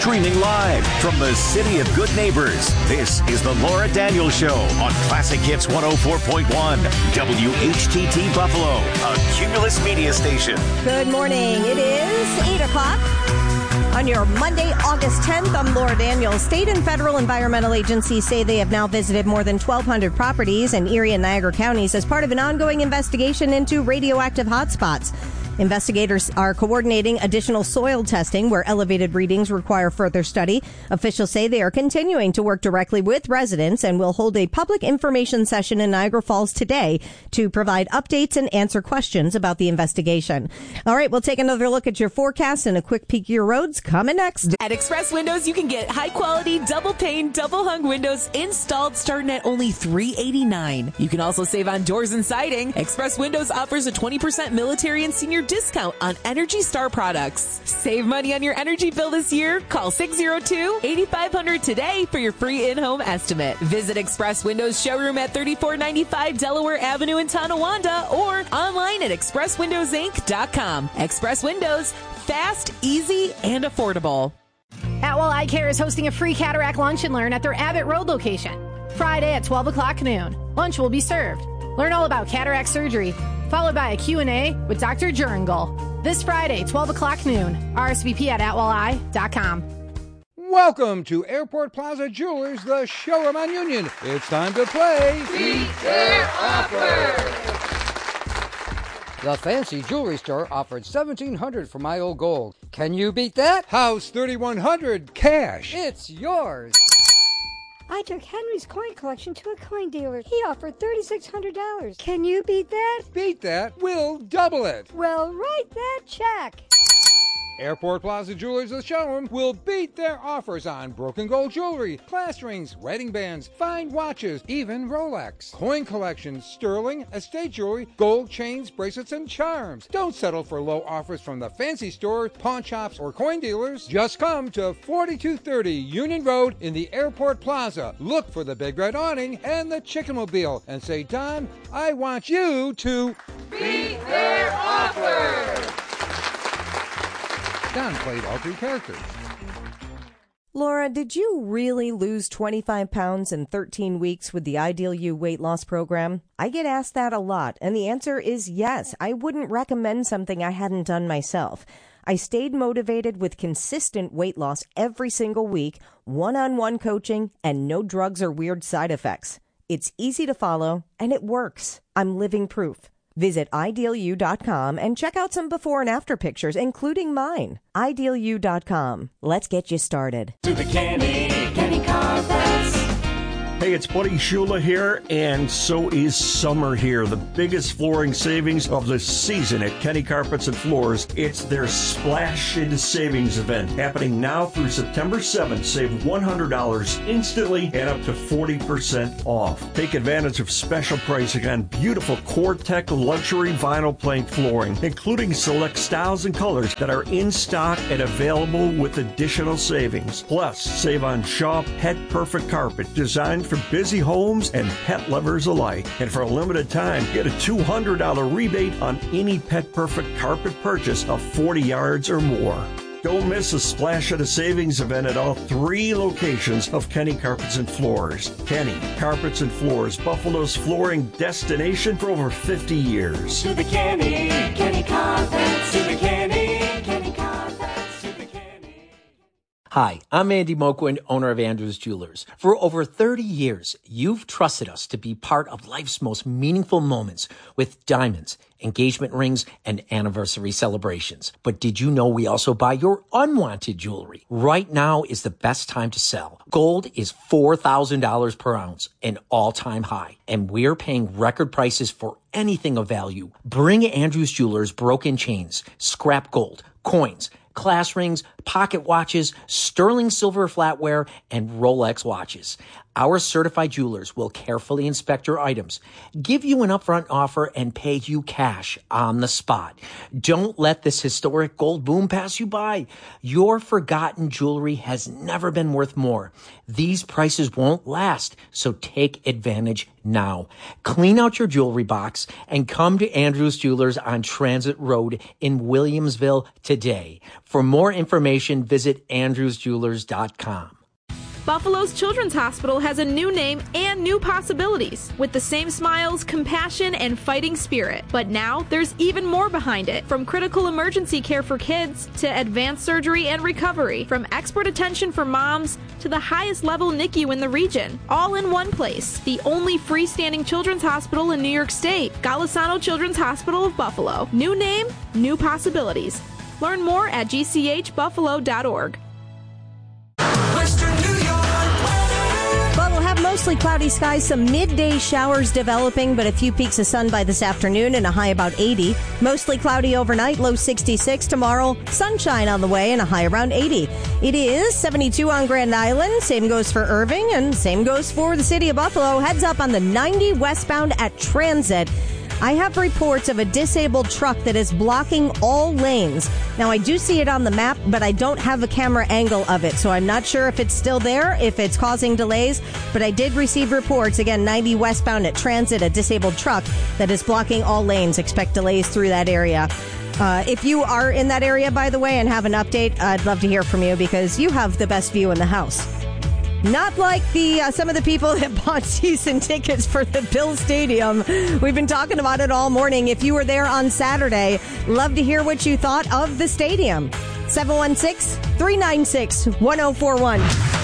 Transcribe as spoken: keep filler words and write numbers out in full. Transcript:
Streaming live from the city of good neighbors, this is the Laura Daniels Show on Classic Hits one oh four point one, W H T T Buffalo, a Cumulus media station. Good morning. It is eight o'clock. On your Monday, August tenth, I'm Laura Daniels. State and federal environmental agencies say they have now visited more than twelve hundred properties in Erie and Niagara counties as part of an ongoing investigation into radioactive hotspots. Investigators are coordinating additional soil testing where elevated readings require further study. Officials say they are continuing to work directly with residents and will hold a public information session in Niagara Falls today to provide updates and answer questions about the investigation. All right, we'll take another look at your forecast and a quick peek at your roads coming next. At Express Windows, you can get high-quality, double-pane, double-hung windows installed starting at only three hundred eighty-nine dollars. You can also save on doors and siding. Express Windows offers a twenty percent military and senior discount on Energy Star products. Save money on your energy bill this year. Call six oh two, eight five hundred today for your free in-home estimate. Visit Express Windows showroom at thirty-four ninety-five Delaware Avenue in Tonawanda or online at express windows inc dot com. Express Windows, fast, easy, and affordable. Atwell Eye Care is hosting a free cataract lunch and learn at their Abbott Road location. Friday at twelve o'clock noon. Lunch will be served. Learn all about cataract surgery, followed by a Q and A with Doctor Jurengel. This Friday, twelve o'clock noon. R S V P at atwell eye dot com. Welcome to Airport Plaza Jewelers, the showroom on Union. It's time to play Beat Their Offer! The fancy jewelry store offered seventeen hundred dollars for my old gold. Can you beat that? House thirty-one hundred cash. It's yours. I took Henry's coin collection to a coin dealer. He offered thirty-six hundred dollars. Can you beat that? Beat that? We'll double it. Well, write that check. Airport Plaza Jewelers, the showroom, will beat their offers on broken gold jewelry, class rings, wedding bands, fine watches, even Rolex. Coin collections, sterling, estate jewelry, gold chains, bracelets, and charms. Don't settle for low offers from the fancy stores, pawn shops, or coin dealers. Just come to forty-two thirty Union Road in the Airport Plaza. Look for the big red awning and the Chickenmobile and say, Don, I want you to Beat Their Offer! Don played all three characters. Laura, did you really lose twenty-five pounds in thirteen weeks with the Ideal You weight loss program? I get asked that a lot, and the answer is yes. I wouldn't recommend something I hadn't done myself. I stayed motivated with consistent weight loss every single week, one-on-one coaching, and no drugs or weird side effects. It's easy to follow, and it works. I'm living proof. Visit ideal you dot com and check out some before and after pictures, including mine. ideal you dot com. Let's get you started. To the Kenny, Kenny Carpets. Hey, it's Buddy Shula here, and so is summer here. The biggest flooring savings of the season at Kenny Carpets and Floors. It's their Splash into Savings event happening now through September seventh. Save one hundred dollars instantly and up to forty percent off. Take advantage of special pricing on beautiful CoreTech luxury vinyl plank flooring, including select styles and colors that are in stock and available with additional savings. Plus, save on Shaw Pet Perfect Carpet, designed for busy homes and pet lovers alike. And for a limited time, get a two hundred dollars rebate on any Pet Perfect carpet purchase of forty yards or more. Don't miss a Splash at a Savings event at all three locations of Kenny Carpets and Floors. Kenny Carpets and Floors, Buffalo's flooring destination for over fifty years. To the Kenny, Kenny Carpets. To the Kenny, Kenny Carpets. To the Kenny. Hi, I'm Andy Moquin, owner of Andrews Jewelers. For over thirty years, you've trusted us to be part of life's most meaningful moments with diamonds, engagement rings, and anniversary celebrations. But did you know we also buy your unwanted jewelry? Right now is the best time to sell. Gold is four thousand dollars per ounce, an all-time high, and we're paying record prices for anything of value. Bring Andrews Jewelers broken chains, scrap gold, coins, class rings, pocket watches, sterling silver flatware, and Rolex watches. Our certified jewelers will carefully inspect your items, give you an upfront offer, and pay you cash on the spot. Don't let this historic gold boom pass you by. Your forgotten jewelry has never been worth more. These prices won't last, so take advantage now. Clean out your jewelry box and come to Andrews Jewelers on Transit Road in Williamsville today. For more information, visit andrews jewelers dot com. Buffalo's Children's Hospital has a new name and new possibilities with the same smiles, compassion, and fighting spirit. But now there's even more behind it. From critical emergency care for kids to advanced surgery and recovery, from expert attention for moms to the highest level N I C U in the region, all in one place. The only freestanding children's hospital in New York State, Golisano Children's Hospital of Buffalo. New name, new possibilities. Learn more at g c h buffalo dot org. Well, we'll have mostly cloudy skies, some midday showers developing, but a few peaks of sun by this afternoon and a high about eighty. Mostly cloudy overnight, low sixty-six. Tomorrow, sunshine on the way and a high around eighty. It is seventy-two on Grand Island. Same goes for Irving and same goes for the city of Buffalo. Heads up on the ninety westbound at Transit. I have reports of a disabled truck that is blocking all lanes. Now, I do see it on the map, but I don't have a camera angle of it, so I'm not sure if it's still there, if it's causing delays, but I did receive reports, again, ninety westbound at Transit, a disabled truck that is blocking all lanes. Expect delays through that area. Uh, if you are in that area, by the way, and have an update, I'd love to hear from you because you have the best view in the house. Not like the uh, some of the people that bought season tickets for the Bill Stadium. We've been talking about it all morning. If you were there on Saturday, love to hear what you thought of the stadium. seven one six, three nine six, one oh four one.